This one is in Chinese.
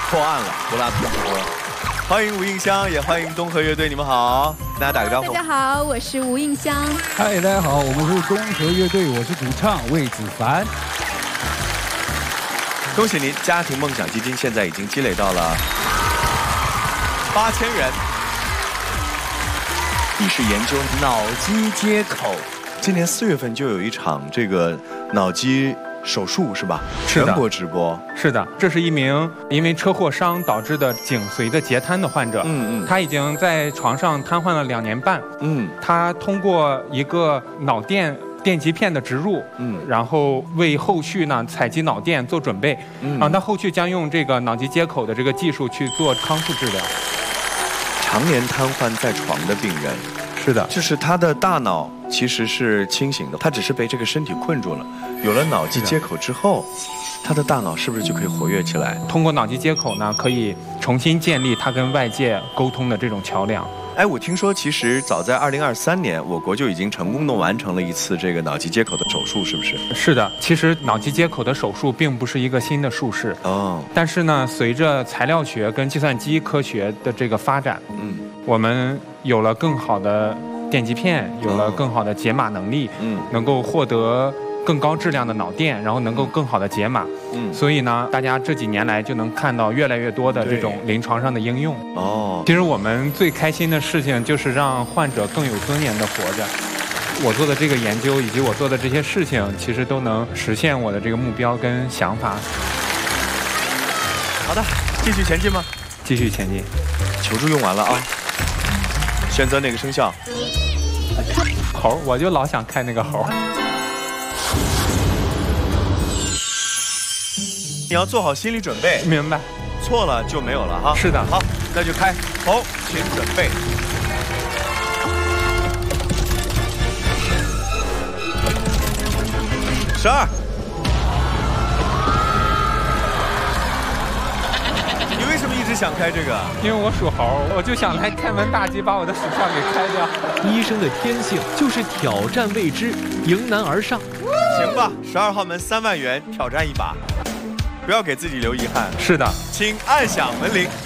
破案了，柏拉图哥。欢迎吴映香，也欢迎东河乐队，你们好，大家打个招呼。 大家好，我是吴映香。 嗨，大家好，我们是东河乐队，我是主唱魏子凡。 恭喜您，家庭梦想基金现在已经积累到了8000元。你是研究脑机接口，今年4月份就有一场这个脑机手术是吧？ 是的， 全国直播。 是的，这是一名因为车祸伤导致的颈髓的截瘫的患者。他已经在床上瘫痪了2年半。他通过一个脑电极片的植入，然后为后续呢采集脑电做准备。他后续将用这个脑机接口的这个技术去做康复治疗。 常年瘫痪在床的病人， 是的， 就是他的大脑其实是清醒的，他只是被这个身体困住了。有了脑机接口之后，他的大脑是不是就可以活跃起来？ 通过脑机接口呢，可以重新建立他跟外界沟通的这种桥梁。 哎，我听说其实早在2023年，我国就已经成功的完成了一次这个脑机接口的手术，是不是？ 是的，其实脑机接口的手术并不是一个新的术式但是呢，随着材料学跟计算机科学的这个发展，我们有了更好的电极片，有了更好的解码能力，能够获得更高质量的脑电，然后能够更好的解码。所以呢，大家这几年来就能看到越来越多的这种临床上的应用。其实我们最开心的事情就是让患者更有尊严的活着。我做的这个研究以及我做的这些事情，其实都能实现我的这个目标跟想法。 好的，继续前进吗？ 继续前进。 求助用完了啊，选择哪个生肖？ 猴，我就老想开那个猴。 你要做好心理准备， 明白？ 错了就没有了哈。 是的， 好，那就开猴，请准备。12。你为什么一直想开这个？ 因为我属猴，我就想来开门大吉，把我的属相给开掉。 医生的天性就是挑战未知，迎难而上。 行吧，12号门3万元，挑战一把。不要给自己留遗憾。 是的， 请按响门铃。